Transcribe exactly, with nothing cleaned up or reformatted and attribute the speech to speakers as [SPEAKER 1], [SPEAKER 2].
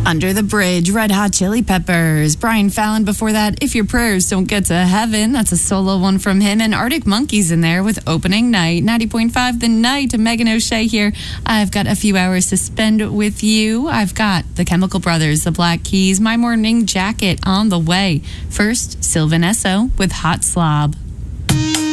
[SPEAKER 1] Under the Bridge, Red Hot Chili Peppers. Brian Fallon before that, If Your Prayers Don't Get to Heaven. That's a solo one from him. And Arctic Monkeys in there with Opening Night. ninety point five The Night. Megan O'Shea here. I've got a few hours to spend with you. I've got the Chemical Brothers, the Black Keys, My Morning Jacket on the way. First, Sylvan Esso with Hot Slob.